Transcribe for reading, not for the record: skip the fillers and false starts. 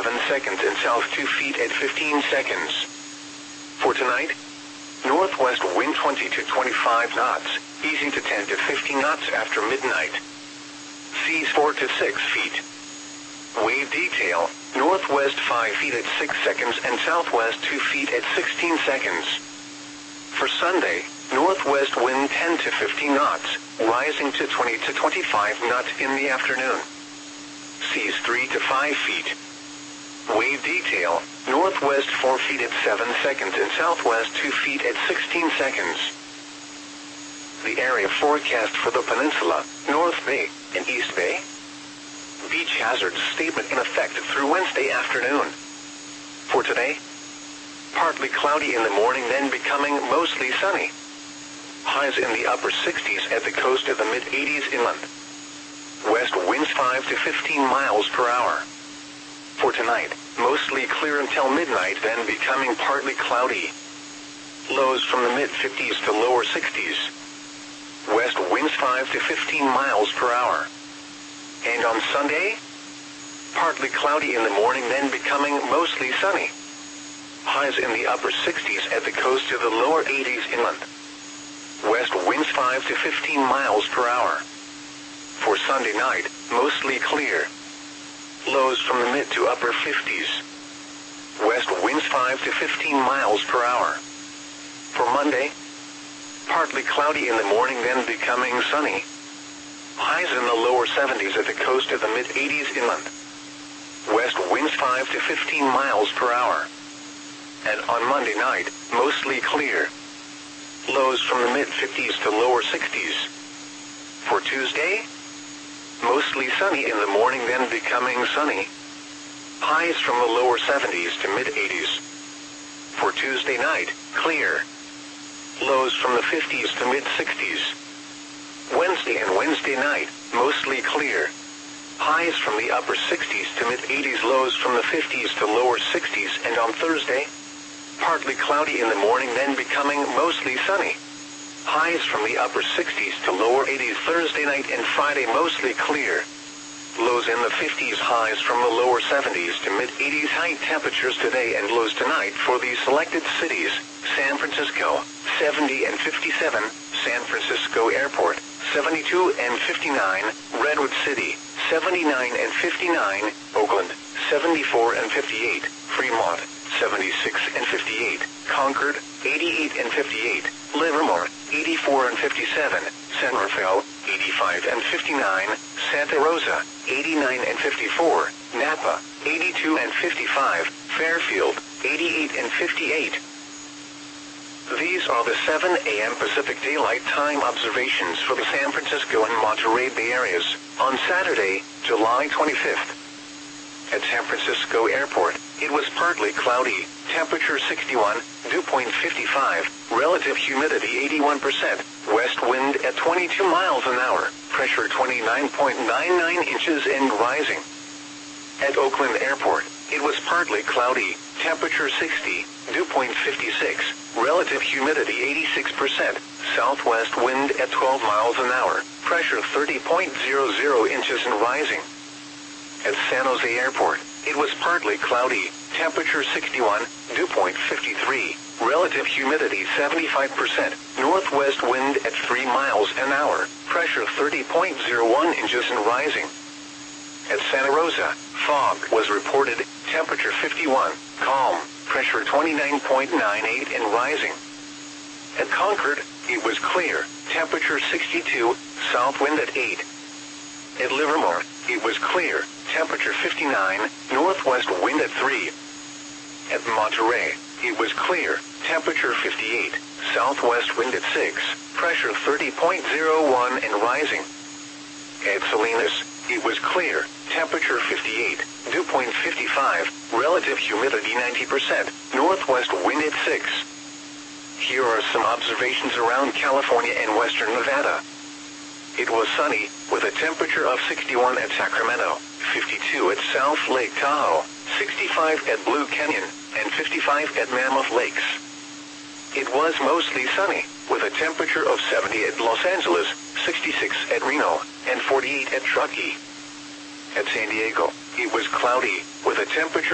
7 seconds and south 2 feet at 15 seconds. For tonight, northwest wind 20 to 25 knots, easing to 10 to 15 knots after midnight. Seas 4 to 6 feet. Wave detail, northwest 5 feet at 6 seconds and southwest 2 feet at 16 seconds. For Sunday, northwest wind 10 to 15 knots, rising to 20 to 25 knots in the afternoon. Seas 3 to 5 feet. Wave detail, northwest 4 feet at 7 seconds and southwest 2 feet at 16 seconds. The area forecast for the peninsula, North Bay and East Bay. Beach hazard statement in effect through Wednesday afternoon. For today, partly cloudy in the morning, then becoming mostly sunny. Highs in the upper 60s at the coast of the mid-80s inland. West winds 5 to 15 miles per hour. For tonight, mostly clear until midnight, then becoming partly cloudy. Lows from the mid-50s to lower 60s. West winds 5 to 15 miles per hour. And on Sunday, partly cloudy in the morning, then becoming mostly sunny. Highs in the upper 60s at the coast to the lower 80s inland. West winds 5 to 15 miles per hour. For Sunday night, mostly clear. Lows from the mid to upper 50s. West winds 5 to 15 miles per hour. For Monday, partly cloudy in the morning, then becoming sunny. Highs in the lower 70s at the coast of the mid-80s inland. West winds 5 to 15 miles per hour. And on Monday night, mostly clear. Lows from the mid-50s to lower 60s. For Tuesday, mostly sunny in the morning, then becoming sunny. Highs from the lower 70s to mid-80s. For Tuesday night, clear. Lows from the 50s to mid-60s. Wednesday and Wednesday night, mostly clear. Highs from the upper 60s to mid-80s, lows from the 50s to lower 60s, and on Thursday, partly cloudy in the morning, then becoming mostly sunny. Highs from the upper 60s to lower 80s Thursday night, and Friday mostly clear. Lows in the 50s, highs from the lower 70s to mid-80s. High temperatures today and lows tonight for the selected cities: San Francisco, 70 and 57, San Francisco Airport, 72 and 59, Redwood City, 79 and 59, Oakland, 74 and 58, Fremont, 76 and 58, Concord, 88 and 58, Livermore, 84 and 57, San Rafael, 85 and 59, Santa Rosa, 89 and 54, Napa, 82 and 55, Fairfield, 88 and 58. These are the 7 a.m. Pacific Daylight Time observations for the San Francisco and Monterey Bay areas on Saturday, July 25th. At San Francisco Airport, it was partly cloudy, temperature 61, dew point 55, relative humidity 81%, west wind at 22 miles an hour, pressure 29.99 inches and rising. At Oakland Airport, it was partly cloudy, temperature 60, dew point 56, relative humidity 86%, southwest wind at 12 miles an hour, pressure 30.00 inches and rising. At San Jose Airport, it was partly cloudy, temperature 61, dew point 53, relative humidity 75%, northwest wind at 3 miles an hour, pressure 30.01 inches and rising. At Santa Rosa, fog was reported, temperature 51, calm, pressure 29.98 and rising. At Concord, it was clear, temperature 62, south wind at 8. At Livermore, it was clear, temperature 59, northwest wind at 3. At Monterey, it was clear, temperature 58, southwest wind at 6, pressure 30.01 and rising. At Salinas, it was clear, temperature 58, dew point 55, relative humidity 90%, northwest wind at 6. Here are some observations around California and western Nevada. It was sunny, with a temperature of 61 at Sacramento, 52 at South Lake Tahoe, 65 at Blue Canyon, and 55 at Mammoth Lakes. It was mostly sunny, with a temperature of 70 at Los Angeles, 66 at Reno, and 48 at Truckee. At San Diego, it was cloudy, with a temperature